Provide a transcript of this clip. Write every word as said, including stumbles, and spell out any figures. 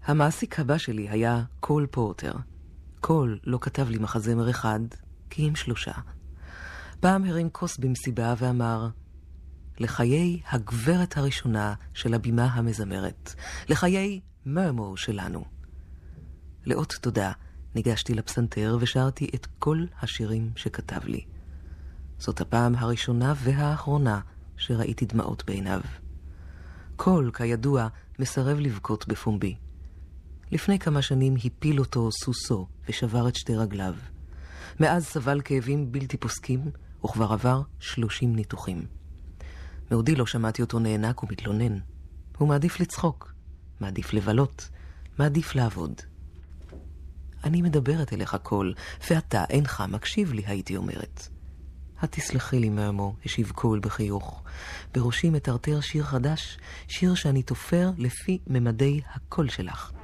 המעסיק הבא שלי היה קול פורטר. קול לא כתב לי מחזמר אחד, כי עם שלושה. פעם הרים כוס במסיבה ואמר, לחיי הגברת הראשונה של הבימה המזמרת, לחיי מרמור שלנו. לאות תודה ניגשתי לפסנתר ושרתי את כל השירים שכתב לי. זאת הפעם הראשונה והאחרונה שראיתי דמעות בעיניו. קול, כידוע, מסרב לבכות בפומבי. לפני כמה שנים הפיל אותו סוסו ושבר את שתי רגליו. מאז סבל כאבים בלתי פוסקים, וכבר עבר שלושים ניתוחים. מעודי לא שמעתי אותו נענק ומתלונן. הוא מעדיף לצחוק, מעדיף לבלות, מעדיף לעבוד. אני מדברת אליך קול, ואתה אינך מקשיב לי, הייתי אומרת. התסלחי לי מרמו, השיב קול בחיוך. בראשי מטרטר שיר חדש, שיר שאני תופר לפי ממדי הקול שלך.